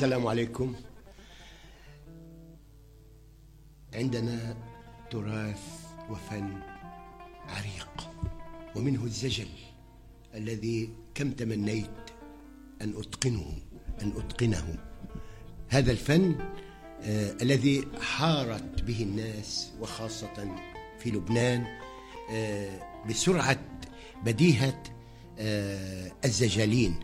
السلام عليكم. عندنا تراث وفن عريق، ومنه الزجل الذي كم تمنيت أن أتقنه. هذا الفن الذي حارت به الناس وخاصة في لبنان بسرعة بديهة الزجالين.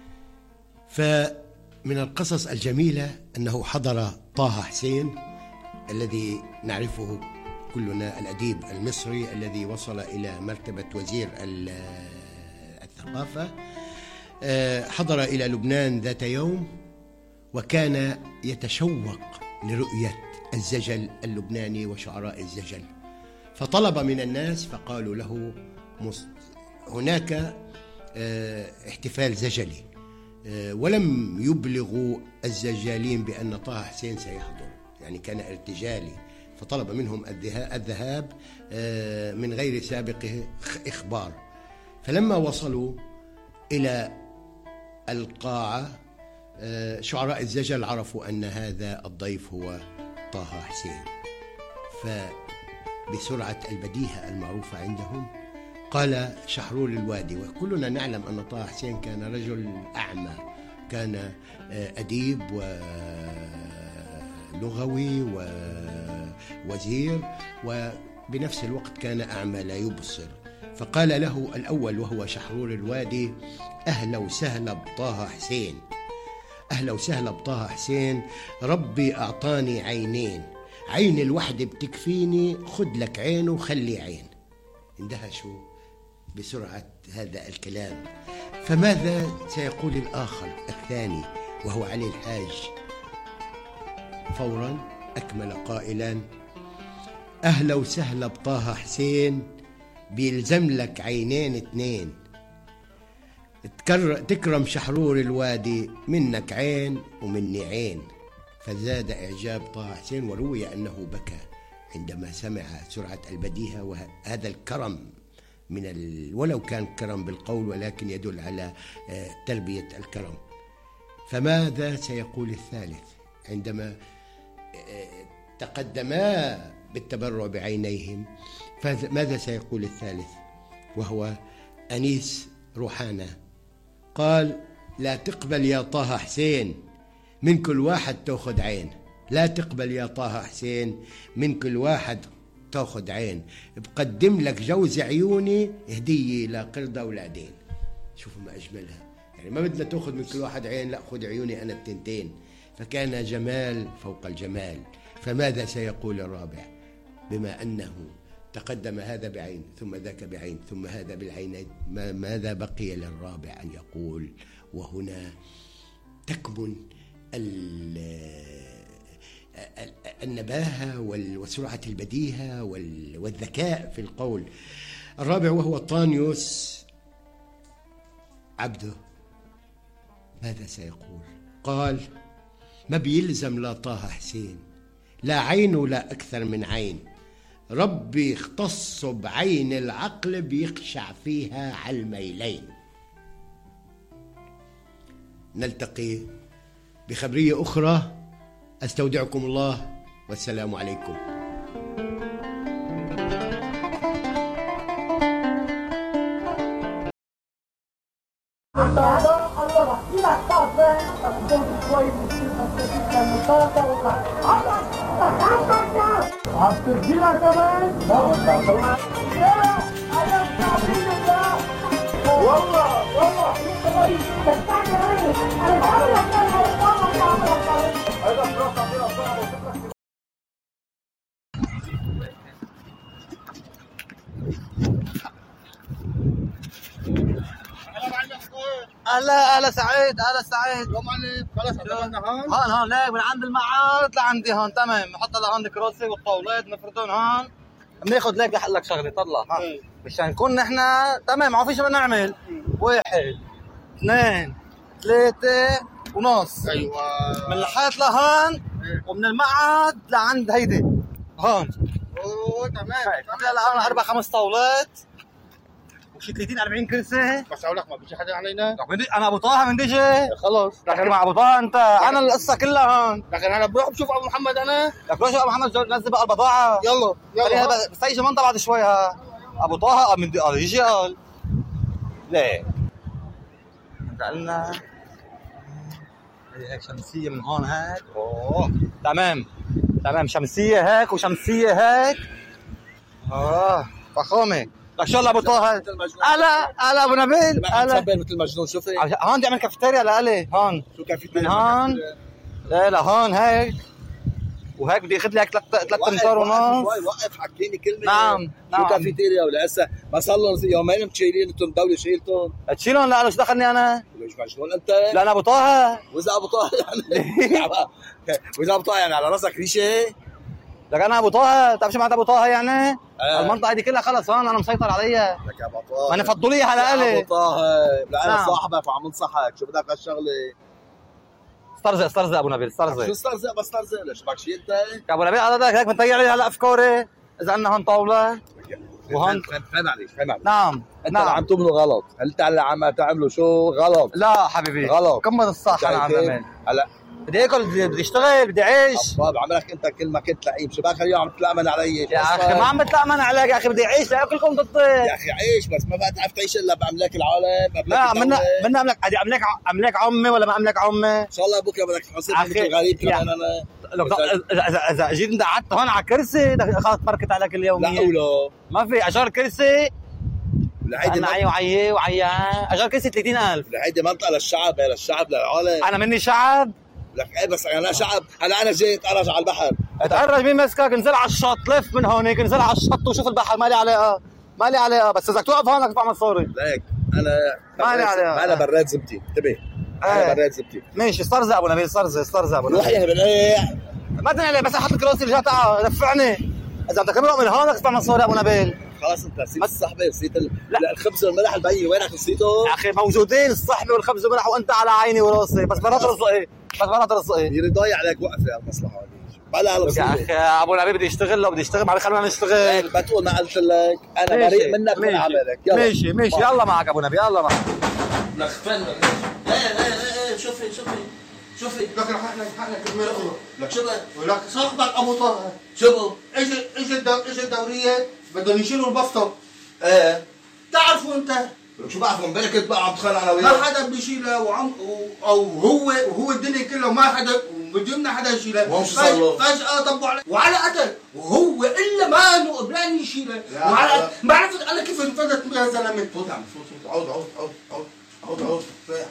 فمن القصص الجميلة أنه حضر طه حسين الذي نعرفه كلنا، الأديب المصري الذي وصل إلى مرتبة وزير الثقافة. حضر إلى لبنان ذات يوم وكان يتشوق لرؤية الزجل اللبناني وشعراء الزجل، فطلب من الناس فقالوا له هناك احتفال زجلي، ولم يبلغوا الزجالين بأن طه حسين سيحضر، يعني كان ارتجالي، فطلب منهم الذهاب من غير سابق إخبار. فلما وصلوا إلى القاعة شعراء الزجل عرفوا أن هذا الضيف هو طه حسين، فبسرعة البديهة المعروفة عندهم قال شحرور الوادي، وكلنا نعلم أن طه حسين كان رجل أعمى، كان أديب ولغوي ووزير، وبنفس الوقت كان أعمى لا يبصر. فقال له الأول وهو شحرور الوادي: أهلا وسهلا بطه حسين، أهلا وسهلا بطه حسين، ربي أعطاني عينين، عين الوحدة بتكفيني، خد لك عين وخلي عين. اندهشوا بسرعة هذا الكلام. فماذا سيقول الآخر الثاني وهو علي الحاج؟ فورا أكمل قائلا: أهلا وسهلا بطه حسين، بيلزم لك عينين اتنين، تكرم شحرور الوادي، منك عين ومني عين. فزاد إعجاب طه حسين، وروي أنه بكى عندما سمع سرعة البديهة وهذا الكرم ولو كان كرم بالقول ولكن يدل على تربية الكرم. فماذا سيقول الثالث عندما تقدما بالتبرع بعينيهم؟ فماذا سيقول الثالث وهو أنيس روحانة؟ قال: لا تقبل يا طه حسين، من كل واحد تأخذ عين، لا تقبل يا طه حسين، من كل واحد تأخذ عين، بقدم لك جوز عيوني هدية لقرد أولادين. شوفوا ما أجملها، يعني ما بدنا تأخذ من كل واحد عين، لا خذ عيوني أنا التنتين. فكان جمال فوق الجمال. فماذا سيقول الرابع بما أنه تقدم هذا بعين ثم ذاك بعين ثم هذا بالعينين؟ ماذا بقي للرابع أن يقول؟ وهنا تكمن النباهة وسرعة البديهة والذكاء في القول. الرابع وهو طانيوس عبده، ماذا سيقول؟ قال: ما بيلزم لا طه حسين، لا عين ولا أكثر من عين، ربي اختص بعين العقل بيخشع فيها على الميلين. نلتقي بخبرية أخرى، أستودعكم الله والسلام عليكم. اهلا سعيد، اهلا سعيد. يوم عليك خلص عملنا هون ليك من عند المعارض لعندي هون. تمام، نحط لهون الكراسي والطاولات نفردهم هون، بناخذ لك لحقلك شغله. طلع مشان نكون نحن تمام، ما فيش نعمل 1 2 3 ونص. ايوه، من الحيط لهون ومن المعهد لعند هيدي هون. اوه تمام. هلا هون 4 5 طاولات وشي 30 40 كرسي. بس اقول لك ما بيجي حدا علينا. انا ابو طه من ديجي خلص لكن مع ابو طه انت انا القصه كلها هون. لكن انا بروح بشوف ابو محمد انا. لك روح ابو محمد نزل بقى البضاعه. يلا بس هي منطقه بعد شوي. ها ابو طه من يجي قال ليه قالنا هيك شمسيه من هون هيك. اوه تمام شمسيه هيك وشمسيه هيك. فخامه. لك شو ابو طه هلا ابو نبيل هلا مثل مجنون. شوفي هون بدي اعمل كافيتيريا لالي هون. شو كافيتيريا من هون لا هون هيك وهيك بدي اخذ لي 3 امتار ونص. وقف حكيني كلمه. نعم شو كافيتيريا ولا هسه ما صار لهم يومين مشيلين انتم الدوله شيلتهم. تشيلهم لا شو دخلني انا؟ ليش مجنون انت؟ لا انا ابو طه. واذا ابو طه يعني واذا ابو طه يعني على راسك ريشه. لك انا ابو طه بتعرف شو معناتها ابو طه يعني؟ المنطقه هذه كلها خلص هون انا مسيطر عليها. لك يا ابو طه ما انا فضلوا على الي ابو طه. لا انا صاحبك وعم انصحك. شو بدك هالشغله؟ استرزق ابو نبيل استرزق. شو استرزق؟ بس استرزق ليش بدك شيء انت؟ يا ابو نبيل قصدك هيك بنطيع لي هلا افكاري اذا عندنا هون طاوله وهون فهم عليك. نعم انت عم تعملوا غلط. انت اللي عم تعملوا شو غلط. لا حبيبي غلط. كمل الصح. انا عم بعمل هلا بدي اكل بدي اشتغل بدي اعيش. طب عملك انت كل ما كنت لعيب. شو باك اليوم عم تتلامن علي يا اخي؟ ما عم بتلامن عليك يا اخي. بدي اعيش لاكلكم ضدي يا اخي. عيش بس ما بقى تعرف تعيش الا باملاك العالم. لا منا املاك عمي ولا ما املاك عمي. ان شاء الله بكره بدك تصير مثل غريب كمان. انا اذا جيت انت قعدت هون على كرسي خلص بركت عليك اليوميه. لا ولا ما في اجار كرسي. هيدي انا وعيه اجار كرسي 30,000. هيدي منطقه للشعب للعالم. انا مني شعب. لك ايه بس انا شعب. انا جاي اتقرج على البحر. اتقرج مين مسكك؟ انزل على الشط لف من هونيك انزل على الشط وشوف البحر. مالي علاقه بس اذا توقف هون بدك تدفع مصاري. ليك انا مالي عليها. انا براد زبتي. انتبه انا براد زبتي. ماشي استرزق ابو نبيل استرزق ابو نبيل. روح يا بنيح. ما تنقلي بس احط لك راسي رجع تعال دفعني. اذا بدك تمرق من هون بدك تدفع مصاري ابو نبيل. خلاص انت نسيت الصحبه. نسيت الخبز والملح البي. وينك نسيته؟ يا اخي موجودين الصحبه والخبز والملح وانت على عيني وراسي. بس مرات رزقي يضايق عليك. وقف يا المصلحه هذه بلا يا اخي. ابو نبيل بدي اشتغل لو بدي اشتغل ما خلينا نشتغل. ما تقول ما قلت لك انا بريء منك من عملك. يلا ماشي يلا معك ابو نبيل يلا معك. لك فن. ايه شوفي لك حقنا كلمه الله. لك شو لك صاحبك ابو طه. شو اجى الدوريه بدهم يشيلوا البفطه. ايه تعرفوا انت. شو بعرفوا امبارح كنت بقى عم تخانق انا وياه. ما حدا بيشيلها وهو الدنيا كلها ما حدا بدنا حدا يشيلها. فجأة طبوا عليه وعلى قتل وهو الا ما انه قبلان يشيلها. وعلى ما عرفت انا كيف انفذت يا زلمه. فوت عم فوت. عود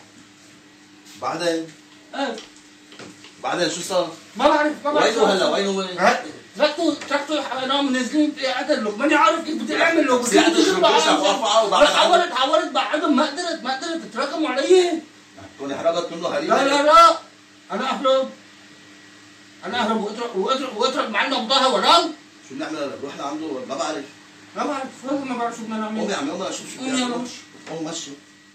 بعدين شو صار؟ ما بعرف وينه هلا وينه تركته حرام نازلين قتل له. ماني عارف كيف بدي اعمل له. حاولت بعدهم ما قدرت تراكموا علي. تكوني حرقت منه هريبه. لا انا اهرب واترك معنا بضاها وراه. شو بنعمل هلا؟ بروح لعنده ما بعرف ما بعرف شو بدنا نعمل. قومي عم يلا شوف شو بدنا نعمل. قوم مشي.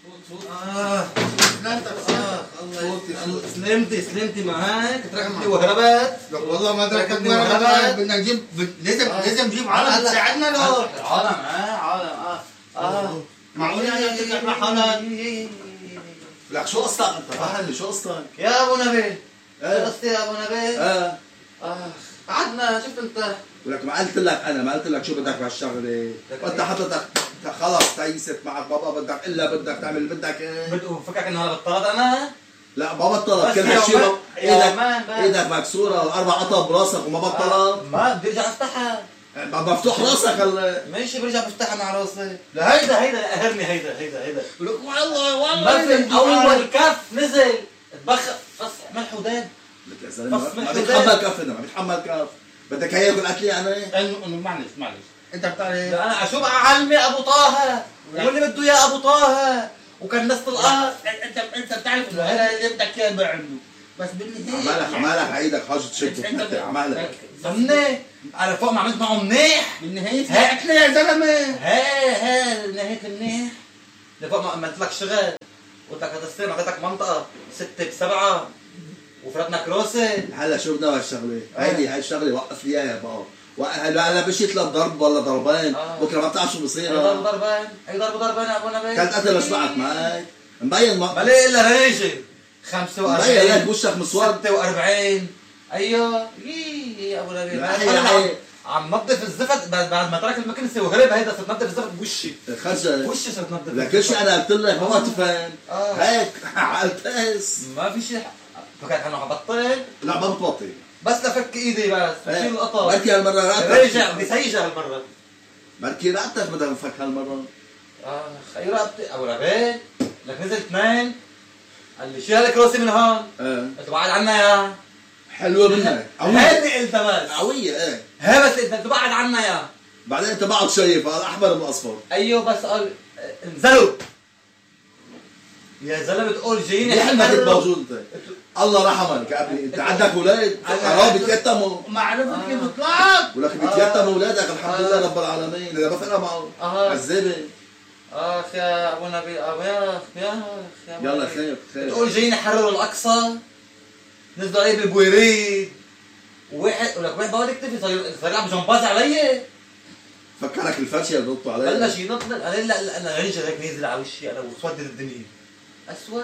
سلمتي ما هيك تركتني وهربت. والله ما تركتني وهربت. بدنا نجيب لازم نجيب عالم تساعدنا له. عالم معقول يعني تجيب لنا حالك. لك شو قصتك انت؟ فهمني شو قصتك؟ يا ابو نبيل. شو قصتي يا ابو نبيل؟ قعدنا شفت انت. ولك ما قلت لك شو بدك بهالشغله. انت حضرتك خلص تيست معك بابا بدك تعمل بدك ايه. فكرك انه انا بطلت انا؟ لا ما بطلت. كل هالشيء ايدك مكسوره واربع قطع براسك وما بطلت. ما بدي ارجع افتحها. مفتوح راسك ماشي برجع بفتحها مع راسي. لا هيدا قهرني. هيدا لك والله مثل اول كف نزل اتبخر بس ملح ودان. لك يا زلمه ما بيتحمل كف. بدك هي ياكل اكل يعني؟ انه معلش انت بتعرف انا شو اعلمي ابو طه واللي بده اياه ابو طه وكان نص القهر. انت بتعرف انه هذا اللي بدك اياه بعمله. بس بالنهايه عمالك عيدك حاجه تشد عمالك ضمني على فوق ما عملت معه منيح. بالنهايه هي اكله يا زلمه. هي نهايه منيح. لفوق ما عملت لك شغل قلت لك هتصير عطيتك منطقه 6 ب7 وفرتنا كروسه. هلا شو بدنا هالشغله؟ هاي الشغله وقف لي اياها بقى هلا بشي 3 ضرب ولا ضربين، بكره ما بتعرف شو بصير. ضرب ضربين، اي ضرب ضربين يا ابو نبيل. كانت قتل شبعت معك مبين ما ليه الا ريجي 45 مبين لك وشك مسود 46. ايوه يا ابو نبيل عم نظف الزفت بعد ما ترك المكنسه وغريب هيدا صرت نظف الزفت بوشي خرجت وشي صرت نظف. لكن شيء انا قلت لك ما تفهم هيك على القيس ما في شيء. فكرت انه حبطل. لا ما بتبطل بس لفك ايدي بس بشيل القطر. بركي هالمره رقبتك رجع بدي سيجه هالمره. بركي رقبتك بدها تنفك هالمره. خي رقبتي ابو نبيل لك نزل 2 قال لي شيل الكراسي من هون. قلت بعد عنا يا حلوه منك هيدي قلت بس قويه. ايه هي بس انت تبعد عنا يا بعدين انت بعد شايف الاحمر والاصفر. ايوه بس قال انزلوا يا زلمه تقول جايين يا حلمك انت موجود انت الله رحمك يا ابني. انت عندك اولاد حرام بيتيتموا معرفتك كيف طلعت ولك بيتيتموا اولادك الحمد لله رب العالمين. اذا ما فرق معه عذابه. اخ يا ابو نبيل يا يلا خير تقول جايين يحرروا الاقصى نزلوا علي بالبويريد وواحد ولك واحد بقعد يكتفي صار يلعب جمباز علي. فكرك الفرشه اللي بنطوا عليه بلش ينط. انا لا رجع هيك نازل على وشي انا وسودت الدنيا اسود.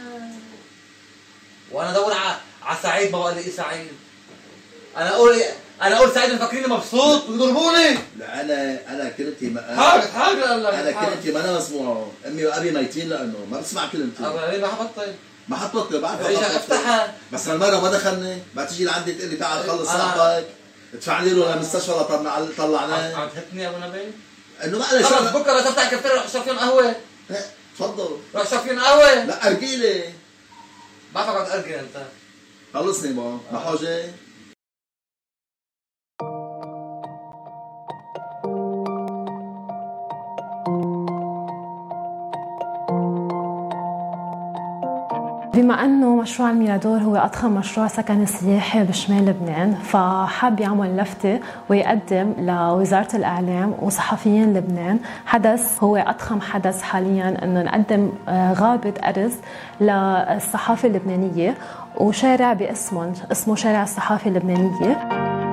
وانا ادور على سعيد ما بقى الاقي سعيد. انا اقول سعيد مفكريني مبسوط ويضربوني. لا انا كلمتي حاجه قال لك انا كلمتي ما انا مسموعه. امي وابي ميتين لانه ما بسمع كلمتي. ما حبطل ما حطبطل بعرف رجع افتحها. بس هالمره ما دخلني. ما تيجي لعندي تقول لي تعال خلص صاحبك ادفع لي له للمستشفى طلعناه. عم تهتني يا ابو نبيل انه ما انا خلص بكره تفتح الكافتيريا روح اشرب فيهم قهوه. تفضل روح اشرب فيهم قهوه. لا ارجيلي بعرفك عم تأرجل انت. خلصني ما حاجه. بما أنه مشروع الميرادور هو أضخم مشروع سكني سياحي بشمال لبنان، فحب يعمل لفتة ويقدم لوزارة الإعلام وصحفيين لبنان حدث هو أضخم حدث حالياً، أنه نقدم غابة أرز للصحافة اللبنانية وشارع باسمه اسمه شارع الصحافة اللبنانية.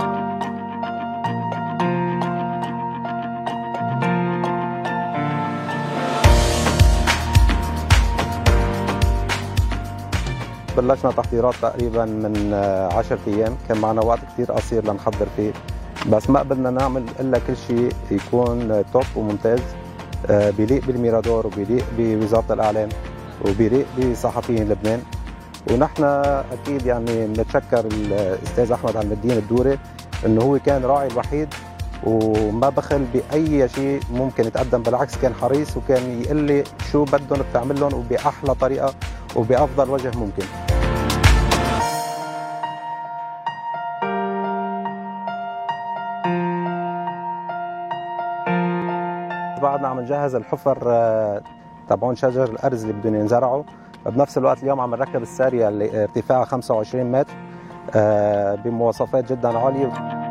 بلشنا تحضيرات تقريبا من 10 ايام، كان معنا وقت كثير قصير لنحضر فيه، بس ما قبلنا نعمل الا كل شيء يكون توب وممتاز بيليق بالميرادور وبيليق بوزاره الاعلام وبيليق بصحفيين لبنان. ونحن اكيد يعني بنتشكر الاستاذ احمد عم الدين الدوري انه هو كان راعي الوحيد وما بخل باي شيء ممكن يتقدم، بالعكس كان حريص وكان يقول لي شو بدهم بتعمل لهم وباحلى طريقه وبأفضل وجه ممكن. بعدنا عم نجهز الحفر تبعون شجر الأرز اللي بدهم ينزرعوا، بنفس الوقت اليوم عم نركب السارية اللي ارتفاعها 25 متر بمواصفات جدا عالية.